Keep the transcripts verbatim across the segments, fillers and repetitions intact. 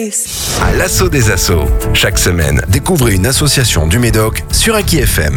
place. À l'assaut des assos. Chaque semaine, découvrez une association du Médoc sur Aki F M.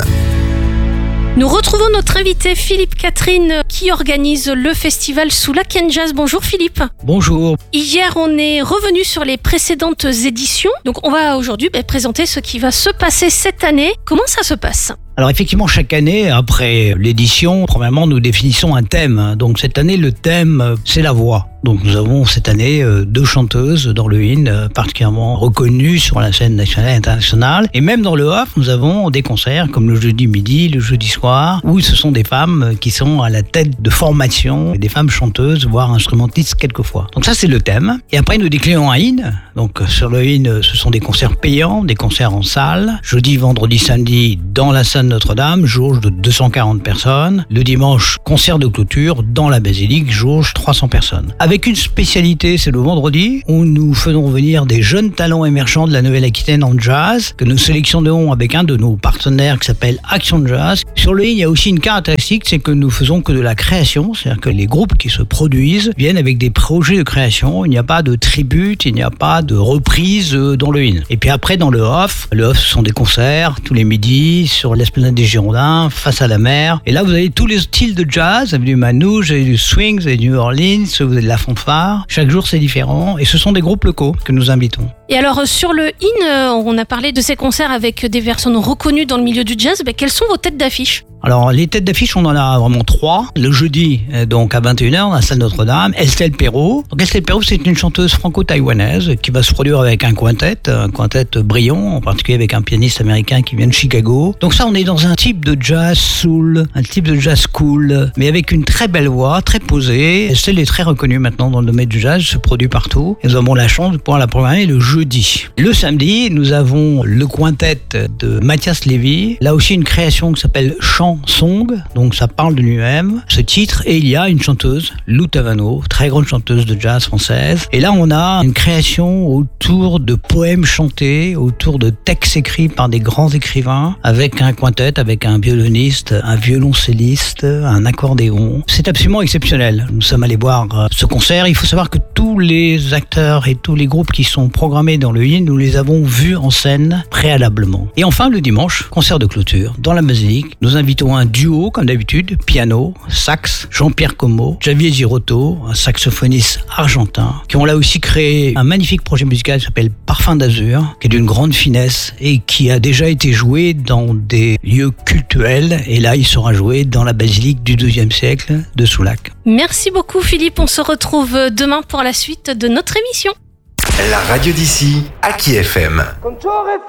Nous retrouvons notre invité Philippe Catherine qui organise le festival Soulac and Jazz. Bonjour Philippe. Bonjour. Hier on est revenu sur les précédentes éditions. Donc on va aujourd'hui bah, présenter ce qui va se passer cette année. Comment ça se passe ? Alors effectivement, chaque année, après l'édition, premièrement, nous définissons un thème. Donc cette année, le thème, c'est la voix. Donc nous avons cette année deux chanteuses d'Orléans particulièrement reconnues sur la scène nationale et internationale. Et même dans le off, nous avons des concerts comme le jeudi midi, le jeudi soir, où ce sont des femmes qui sont à la tête de formation, des femmes chanteuses, voire instrumentistes quelquefois. Donc ça, c'est le thème. Et après, nous déclinons un in. Donc sur le in, ce sont des concerts payants, des concerts en salle. Jeudi, vendredi, samedi, dans la salle Notre-Dame, jauge de deux cent quarante personnes. Le dimanche, concert de clôture dans la basilique, jauge trois cents personnes. Avec une spécialité, c'est le vendredi, où nous faisons venir des jeunes talents émergents de la Nouvelle-Aquitaine en jazz, que nous sélectionnons avec un de nos partenaires qui s'appelle Action Jazz. Sur le in, il y a aussi une caractéristique, c'est que nous faisons que de la création, c'est-à-dire que les groupes qui se produisent viennent avec des projets de création. Il n'y a pas de tribute, il n'y a pas de reprise dans le in. Et puis après, dans le off, le off, ce sont des concerts tous les midis sur l'esplanade des Girondins, face à la mer. Et là, vous avez tous les styles de jazz. Vous avez du manouche, vous avez du swing, vous avez du New Orleans, vous avez de la fanfare. Chaque jour, c'est différent. Et ce sont des groupes locaux que nous invitons. Et alors, sur le in, on a parlé de ces concerts avec des personnes reconnues dans le milieu du jazz. Ben, quelles sont vos têtes d'affiche ? Alors, les têtes d'affiche, on en a vraiment trois. Le jeudi, donc à vingt et une heures, dans la salle Notre-Dame, Estelle Perrault. Donc, Estelle Perrault, c'est une chanteuse franco-taïwanaise qui va se produire avec un quintet, un quintet brillant, en particulier avec un pianiste américain qui vient de Chicago. Donc ça, on est dans un type de jazz soul, un type de jazz cool, mais avec une très belle voix, très posée. Estelle est très reconnue maintenant dans le domaine du jazz, se produit partout. Et nous avons la chance de pouvoir la programmer le jeudi. Le samedi, nous avons le quintet de Mathias Lévy. Là aussi, une création qui s'appelle Chant Song, donc ça parle de lui-même, ce titre, et il y a une chanteuse, Lou Tavano, très grande chanteuse de jazz française, et là on a une création autour de poèmes chantés, autour de textes écrits par des grands écrivains, avec un quintet, avec un violoniste, un violoncelliste, un accordéon. C'est absolument exceptionnel. Nous sommes allés voir ce concert. Il faut savoir que tous les acteurs et tous les groupes qui sont programmés dans le in, nous les avons vus en scène préalablement. Et enfin, le dimanche, concert de clôture dans la basilique. Nous invitons un duo, comme d'habitude, piano, sax, Jean-Pierre Como, Javier Girotto, un saxophoniste argentin, qui ont là aussi créé un magnifique projet musical qui s'appelle Parfum d'Azur, qui est d'une grande finesse et qui a déjà été joué dans des lieux cultuels. Et là, il sera joué dans la basilique du douzième siècle de Soulac. Merci beaucoup Philippe, on se retrouve demain pour la suite de notre émission. La radio d'ici, Aki F M.